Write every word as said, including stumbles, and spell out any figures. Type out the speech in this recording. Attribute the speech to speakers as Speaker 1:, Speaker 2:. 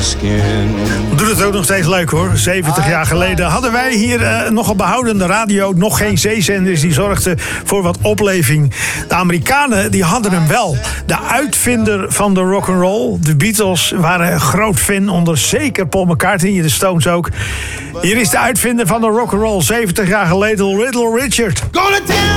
Speaker 1: skin.
Speaker 2: Doet het ook nog steeds leuk hoor. zeventig jaar geleden hadden wij hier uh, nog een behoudende radio. Nog geen zeezenders die zorgden voor wat opleving. De Amerikanen die hadden hem wel. De uitvinder van de rock'n'roll. De Beatles waren een groot fan onder zeker Paul McCartney. De Stones ook. Hier is de uitvinder van de rock'n'roll. zeventig jaar geleden, Little Richard.